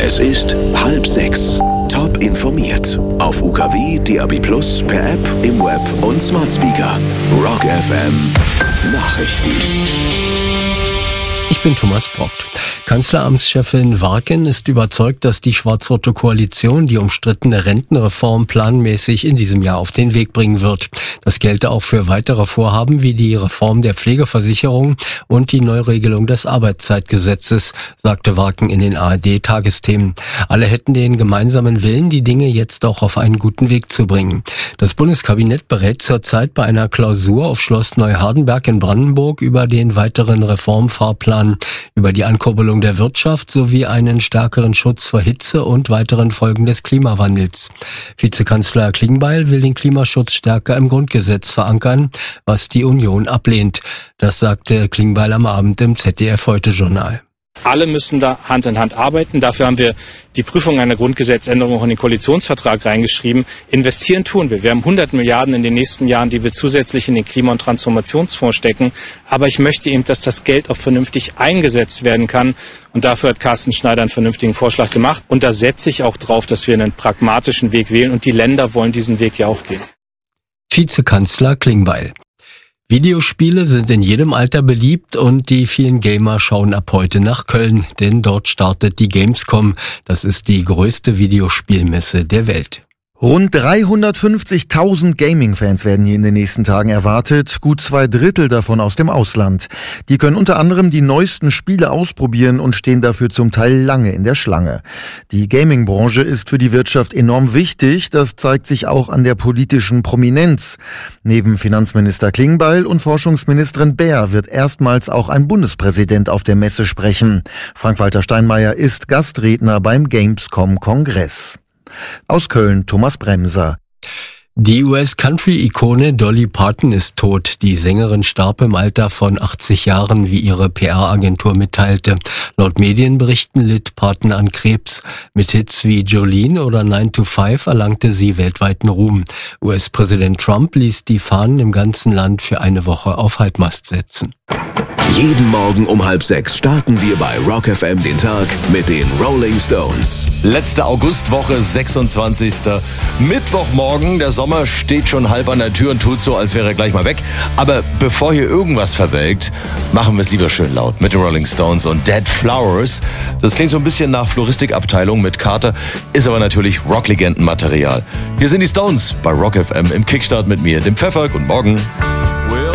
Es ist 5:30. Top informiert. Auf UKW, DAB+, per App, im Web und Smart Speaker. Rock FM Nachrichten. Ich bin Thomas Brockt. Kanzleramtschefin Warken ist überzeugt, dass die schwarz-rote Koalition die umstrittene Rentenreform planmäßig in diesem Jahr auf den Weg bringen wird. Das gelte auch für weitere Vorhaben wie die Reform der Pflegeversicherung und die Neuregelung des Arbeitszeitgesetzes, sagte Warken in den ARD-Tagesthemen. Alle hätten den gemeinsamen Willen, die Dinge jetzt auch auf einen guten Weg zu bringen. Das Bundeskabinett berät zurzeit bei einer Klausur auf Schloss Neuhardenberg in Brandenburg über den weiteren Reformfahrplan, über die Ankurbelung der Wirtschaft sowie einen stärkeren Schutz vor Hitze und weiteren Folgen des Klimawandels. Vizekanzler Klingbeil will den Klimaschutz stärker im Grundgesetz verankern, was die Union ablehnt. Das sagte Klingbeil am Abend im ZDF-Heute-Journal. Alle müssen da Hand in Hand arbeiten. Dafür haben wir die Prüfung einer Grundgesetzänderung auch in den Koalitionsvertrag reingeschrieben. Investieren tun wir. Wir haben 100 Milliarden in den nächsten Jahren, die wir zusätzlich in den Klima- und Transformationsfonds stecken. Aber ich möchte eben, dass das Geld auch vernünftig eingesetzt werden kann. Und dafür hat Carsten Schneider einen vernünftigen Vorschlag gemacht. Und da setze ich auch drauf, dass wir einen pragmatischen Weg wählen. Und die Länder wollen diesen Weg ja auch gehen. Vizekanzler Klingbeil. Videospiele sind in jedem Alter beliebt und die vielen Gamer schauen ab heute nach Köln, denn dort startet die Gamescom. Das ist die größte Videospielmesse der Welt. Rund 350.000 Gaming-Fans werden hier in den nächsten Tagen erwartet, gut 2/3 davon aus dem Ausland. Die können unter anderem die neuesten Spiele ausprobieren und stehen dafür zum Teil lange in der Schlange. Die Gaming-Branche ist für die Wirtschaft enorm wichtig, das zeigt sich auch an der politischen Prominenz. Neben Finanzminister Klingbeil und Forschungsministerin Baer wird erstmals auch ein Bundespräsident auf der Messe sprechen. Frank-Walter Steinmeier ist Gastredner beim Gamescom-Kongress. Aus Köln Thomas Bremser. Die US-Country-Ikone Dolly Parton ist tot. Die Sängerin starb im Alter von 80 Jahren, wie ihre PR-Agentur mitteilte. Laut Medienberichten litt Parton an Krebs. Mit Hits wie Jolene oder 9 to 5 erlangte sie weltweiten Ruhm. US-Präsident Trump ließ die Fahnen im ganzen Land für eine Woche auf Halbmast setzen. Jeden Morgen um 5:30 starten wir bei Rock FM den Tag mit den Rolling Stones. Letzte Augustwoche, 26. Mittwochmorgen. Der Sommer steht schon halb an der Tür und tut so, als wäre er gleich mal weg. Aber bevor hier irgendwas verwelkt, machen wir es lieber schön laut mit den Rolling Stones und Dead Flowers. Das klingt so ein bisschen nach Floristikabteilung mit Carter, ist aber natürlich Rocklegendenmaterial. Hier sind die Stones bei Rock FM im Kickstart mit mir, dem Pfeffer. Guten Morgen.